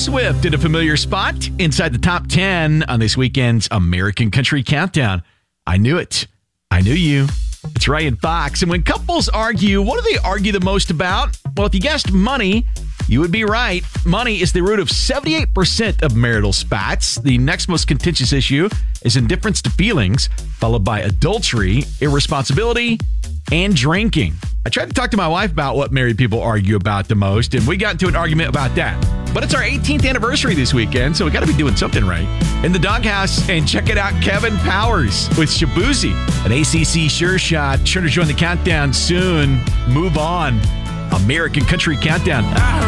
Swift in a familiar spot inside the top 10 on this weekend's American Country Countdown. I knew it. I knew you. It's Ryan Fox. And when couples argue, what do they argue the most about? Well, if you guessed money, you would be right. Money is the root of 78% of marital spats. The next most contentious issue is indifference to feelings, followed by adultery, irresponsibility, and drinking. I tried to talk to my wife about what married people argue about the most, and we got into an argument about that. But it's our 18th anniversary this weekend, so we got to be doing something right. In the doghouse, and check it out, Kevin Powers with Shabuzi, an ACC Sure Shot. Sure to join the countdown soon. Move on. American Country Countdown.